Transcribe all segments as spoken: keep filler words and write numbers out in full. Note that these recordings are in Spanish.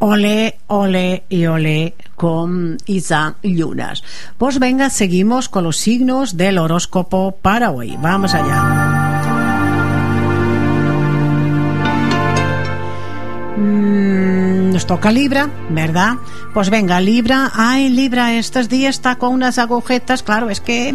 Ole, ole y ole con Isaac Llunas. Pues venga, seguimos con los signos del horóscopo para hoy. Vamos allá. Mm, nos toca Libra, ¿verdad? Pues venga, Libra. Ay, Libra, estos días está con unas agujetas. Claro, es que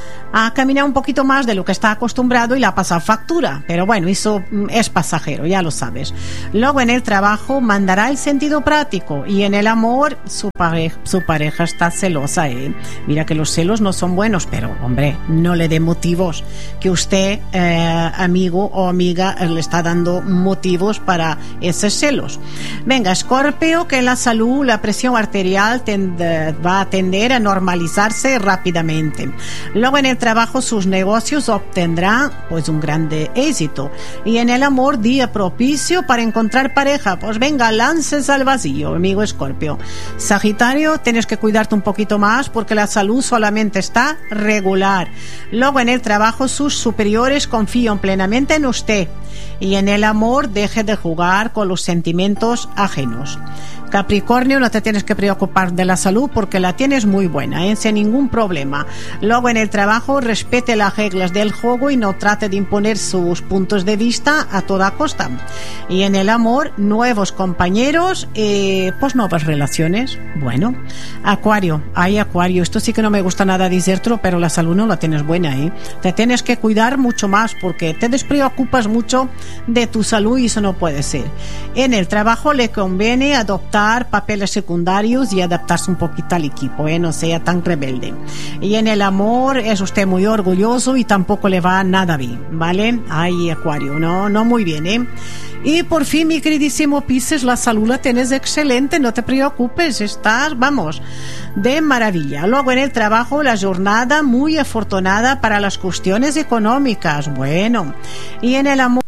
ha caminado un poquito más de lo que está acostumbrado y le ha pasado factura, pero bueno, eso es pasajero, ya lo sabes. Luego en el trabajo mandará el sentido práctico y en el amor su pareja, su pareja está celosa, ¿eh? Mira que los celos no son buenos, pero hombre, no le dé motivos, que usted, eh, amigo o amiga, le está dando motivos para esos celos. Venga, Escorpio, que en la salud la presión arterial tend, va a tender a normalizarse rápidamente. Luego en el trabajo sus negocios obtendrán pues un grande éxito y en el amor día propicio para encontrar pareja. Pues venga, lances al vacío, amigo Escorpio. Sagitario, tienes que cuidarte un poquito más porque la salud solamente está regular. Luego en el trabajo sus superiores confían plenamente en usted y en el amor deje de jugar con los sentimientos ajenos. Capricornio, no te tienes que preocupar de la salud porque la tienes muy buena, ¿eh? Sin ningún problema. Luego en el trabajo respete las reglas del juego y no trate de imponer sus puntos de vista a toda costa. Y en el amor, nuevos compañeros, eh, pues nuevas relaciones. Bueno, Acuario, ay Acuario, esto sí que no me gusta nada decírtelo, pero la salud no la tienes buena, ¿eh? Te tienes que cuidar mucho más porque te despreocupas mucho de tu salud y eso no puede ser. En el trabajo le conviene adoptar papeles secundarios y adaptarse un poquito al equipo, ¿eh? No sea tan rebelde. Y en el amor es usted muy orgulloso y tampoco le va nada bien, ¿vale? Ay, Acuario, no, no muy bien, ¿eh? Y por fin, mi queridísimo Piscis, la salud la tienes excelente, no te preocupes, estás, vamos, de maravilla. Luego en el trabajo, la jornada muy afortunada para las cuestiones económicas, bueno. Y en el amor